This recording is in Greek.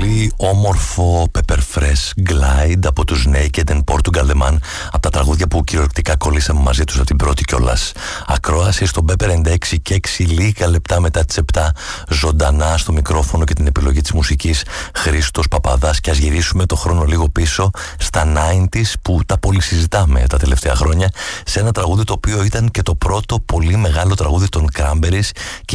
πολύ όμορφο Pepper Fresh Glide από τους Naked and Portugal The Man, από τα τραγούδια που κυριολεκτικά κολλήσαμε μαζί τους από την πρώτη κιόλας ακρόαση στο Pepper 96 και 6 λίγα λεπτά μετά τις 7, ζωντανά στο μικρόφωνο και την επιλογή της μουσικής Χρήστος Παπαδάς. Και ας γυρίσουμε το χρόνο λίγο πίσω στα 90s που τα πολύ συζητάμε τα τελευταία χρόνια, σε ένα τραγούδι το οποίο ήταν και το πρώτο πολύ μεγάλο τραγούδι των Cranberries και